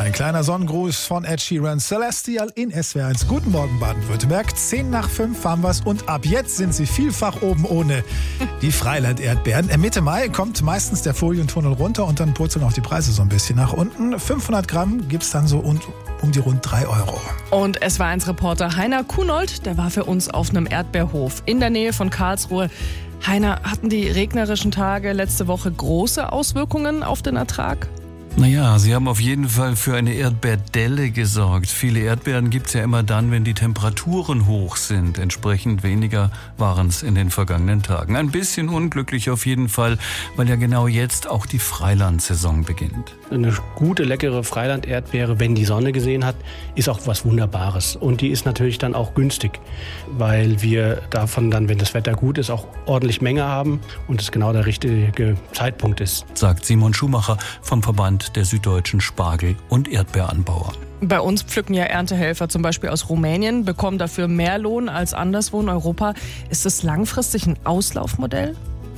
Ein kleiner Sonnengruß von Ed Sheeran, Celestial in SWR1. Guten Morgen Baden-Württemberg, 10:05 haben wir's und ab jetzt sind sie vielfach oben ohne die Freiland-Erdbeeren. Mitte Mai kommt meistens der Folientunnel runter und dann purzeln auch die Preise so ein bisschen nach unten. 500 Gramm gibt's dann so um die rund 3 Euro. Und SWR1-Reporter Heiner Kunold, der war für uns auf einem Erdbeerhof in der Nähe von Karlsruhe. Heiner, hatten die regnerischen Tage letzte Woche große Auswirkungen auf den Ertrag? Naja, sie haben auf jeden Fall für eine Erdbeerdelle gesorgt. Viele Erdbeeren gibt's ja immer dann, wenn die Temperaturen hoch sind. Entsprechend weniger waren es in den vergangenen Tagen. Ein bisschen unglücklich auf jeden Fall, weil ja genau jetzt auch die Freilandsaison beginnt. Eine gute, leckere Freiland-Erdbeere, wenn die Sonne gesehen hat, ist auch was Wunderbares. Und die ist natürlich dann auch günstig, weil wir davon dann, wenn das Wetter gut ist, auch ordentlich Menge haben und es genau der richtige Zeitpunkt ist. Sagt Simon Schumacher vom Verband der süddeutschen Spargel- und Erdbeeranbauer. Bei uns pflücken ja Erntehelfer zum Beispiel aus Rumänien, bekommen dafür mehr Lohn als anderswo in Europa. Ist das langfristig ein Auslaufmodell?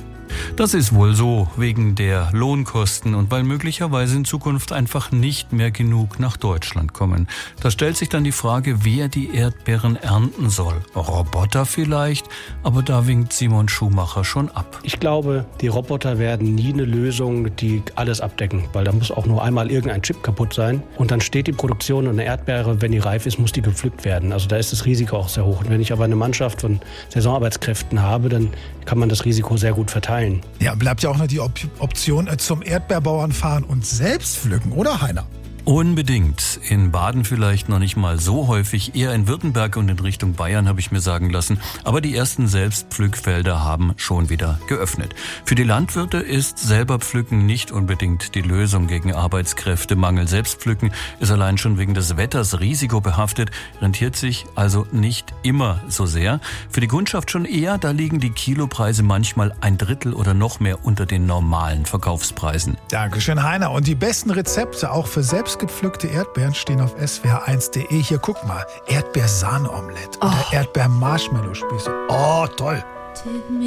Das ist wohl so, wegen der Lohnkosten und weil möglicherweise in Zukunft einfach nicht mehr genug nach Deutschland kommen. Da stellt sich dann die Frage, wer die Erdbeeren ernten soll. Roboter vielleicht, aber da winkt Simon Schumacher schon ab. Ich glaube, die Roboter werden nie eine Lösung, die alles abdecken, weil da muss auch nur einmal irgendein Chip kaputt sein und dann steht die Produktion und eine Erdbeere, wenn die reif ist, muss die gepflückt werden. Also da ist das Risiko auch sehr hoch. Und wenn ich aber eine Mannschaft von Saisonarbeitskräften habe, dann kann man das Risiko sehr gut verteilen. Ja, bleibt ja auch noch die Option zum Erdbeerbauern fahren und selbst pflücken, oder Heiner? Unbedingt. In Baden vielleicht noch nicht mal so häufig, eher in Württemberg und in Richtung Bayern, habe ich mir sagen lassen. Aber die ersten Selbstpflückfelder haben schon wieder geöffnet. Für die Landwirte ist selber Pflücken nicht unbedingt die Lösung gegen Arbeitskräftemangel. Selbstpflücken ist allein schon wegen des Wetters risikobehaftet, rentiert sich also nicht immer so sehr. Für die Kundschaft schon eher, da liegen die Kilopreise manchmal 1/3 oder noch mehr unter den normalen Verkaufspreisen. Dankeschön, Heiner. Und die besten Rezepte auch für selbstgepflückte Erdbeeren stehen auf swr1.de. Hier, guck mal, Erdbeersahneomelett oder Erdbeer-Marshmallow-Spieße. Oh, toll.